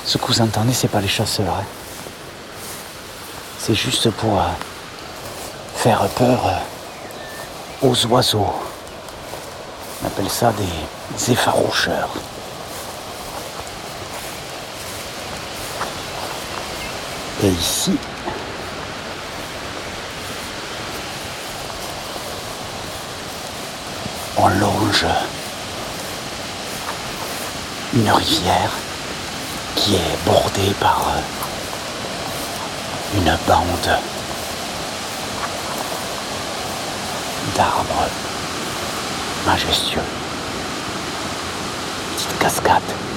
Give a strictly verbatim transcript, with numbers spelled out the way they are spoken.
Ce que vous entendez, c'est pas les chasseurs. Hein. C'est juste pour euh, faire peur euh, aux oiseaux. On appelle ça des effaroucheurs. Et ici, on longe une rivière qui est bordée par une bande d'arbres majestueux. Petite cascade.